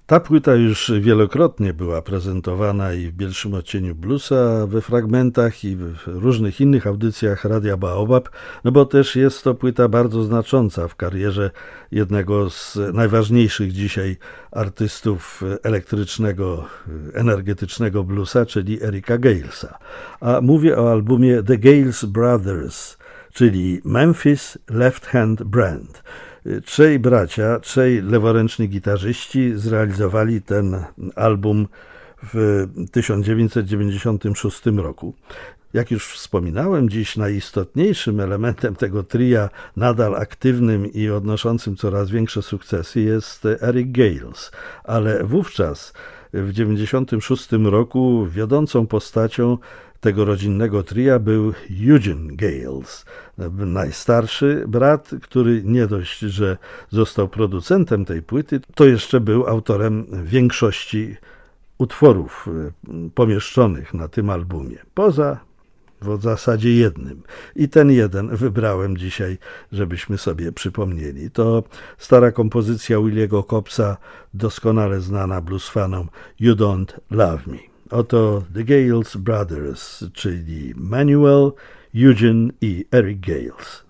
Ta płyta już wielokrotnie była prezentowana i w Bielszym Odcieniu Bluesa we fragmentach i w różnych innych audycjach Radia Baobab, no bo też jest to płyta bardzo znacząca w karierze jednego z najważniejszych dzisiaj artystów elektrycznego, energetycznego bluesa, czyli Ericka Galesa. A mówię o albumie The Gales Brothers, czyli Memphis Left Hand Band. Trzej bracia, trzej leworęczni gitarzyści zrealizowali ten album w 1996 roku. Jak już wspominałem, dziś najistotniejszym elementem tego tria, nadal aktywnym i odnoszącym coraz większe sukcesy, jest Eric Gales, ale wówczas w 1996 roku wiodącą postacią tego rodzinnego tria był Eugene Gales, najstarszy brat, który nie dość, że został producentem tej płyty, to jeszcze był autorem większości utworów pomieszczonych na tym albumie, poza w zasadzie jednym. I ten jeden wybrałem dzisiaj, żebyśmy sobie przypomnieli. To stara kompozycja Williego Cobbsa, doskonale znana bluesfanom, You Don't Love Me. Oto The Gales Brothers, czyli Manuel, Eugene i Eric Gales.